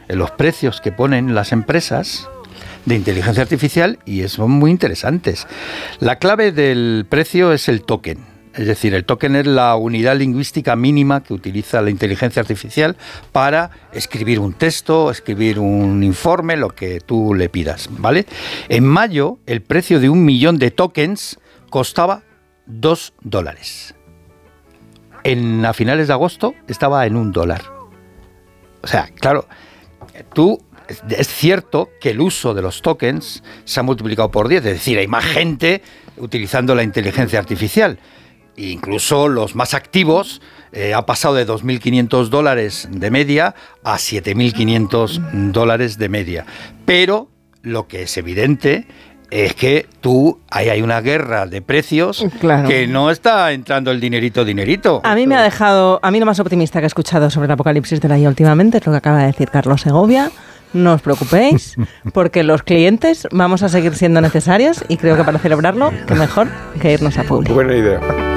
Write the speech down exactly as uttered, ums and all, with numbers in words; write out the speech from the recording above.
los precios que ponen las empresas de inteligencia artificial y son muy interesantes. La clave del precio es el token. Es decir, el token es la unidad lingüística mínima que utiliza la inteligencia artificial para escribir un texto, escribir un informe, lo que tú le pidas, ¿vale? En mayo, el precio de un millón de tokens costaba dos dólares. En, a finales de agosto estaba en un dólar. O sea, claro, tú... Es cierto que el uso de los tokens se ha multiplicado por diez, es decir, hay más gente utilizando la inteligencia artificial. Incluso los más activos eh, ha pasado de dos mil quinientos dólares de media a siete mil quinientos dólares de media. Pero lo que es evidente es que tú, ahí hay una guerra de precios, claro, que no está entrando el dinerito, dinerito. A mí me ha dejado, a mí lo más optimista que he escuchado sobre el apocalipsis de la I A últimamente es lo que acaba de decir Carlos Segovia. No os preocupéis, porque los clientes vamos a seguir siendo necesarios y creo que para celebrarlo, que mejor que irnos a Publi. Buena idea.